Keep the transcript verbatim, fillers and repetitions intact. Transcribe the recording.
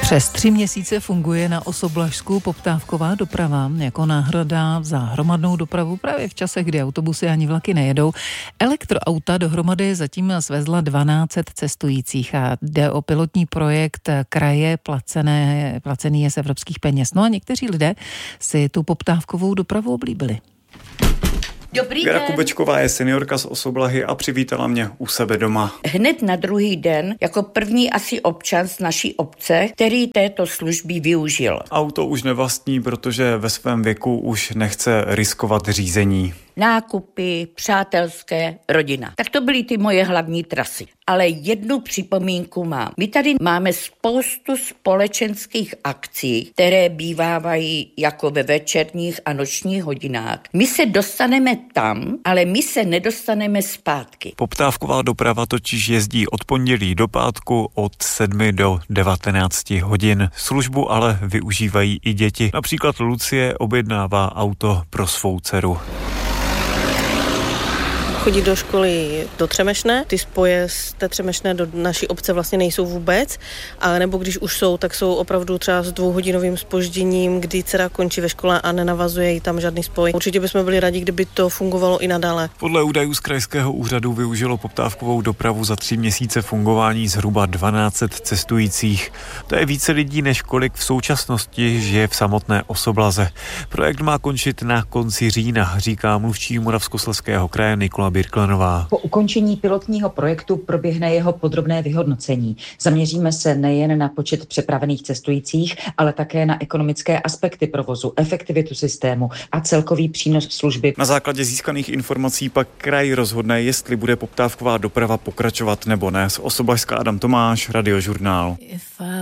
Přes tři měsíce funguje na Osoblažsku poptávková doprava jako náhrada za hromadnou dopravu právě v časech, kdy autobusy ani vlaky nejedou. Elektroauta dohromady zatím svezla dvanáct set cestujících a jde o pilotní projekt kraje, placené, placený je z evropských peněz. No a někteří lidé si tu poptávkovou dopravu oblíbili. Dobrý Věra den. Kubečková je seniorka z Osoblahy a přivítala mě u sebe doma. Hned na druhý den, jako první asi občan z naší obce, který této služby využil. Auto už nevlastní, protože ve svém věku už nechce riskovat řízení. Nákupy, přátelské, rodina. Tak to byly ty moje hlavní trasy. Ale jednu připomínku mám. My tady máme spoustu společenských akcí, které bývávají jako ve večerních a nočních hodinách. My se dostaneme tam, ale my se nedostaneme zpátky. Poptávková doprava totiž jezdí od pondělí do pátku od sedmi do devatenácti hodin. Službu ale využívají i děti. Například Lucie objednává auto pro svou dceru. Chodí do školy do Třemešné, ty spoje z té Třemešné do naší obce vlastně nejsou vůbec, a nebo když už jsou, tak jsou opravdu třeba s dvouhodinovým zpožděním, kdy dcera končí ve škole a nenavazuje jí tam žádný spoj. Určitě bychom byli rádi, kdyby to fungovalo i nadále. Podle údajů z krajského úřadu využilo poptávkovou dopravu za tři měsíce fungování zhruba dvanáct set cestujících. To je více lidí, než kolik v současnosti žije v samotné Osoblaze. Projekt má končit na konci října, říká mluvčí Moravskoslezského kraje Nikola Birklanová. Po ukončení pilotního projektu proběhne jeho podrobné vyhodnocení. Zaměříme se nejen na počet přepravených cestujících, ale také na ekonomické aspekty provozu, efektivitu systému a celkový přínos služby. Na základě získaných informací pak kraj rozhodne, jestli bude poptávková doprava pokračovat nebo ne. Z Osoblažska Adam Tomáš, Radiožurnál.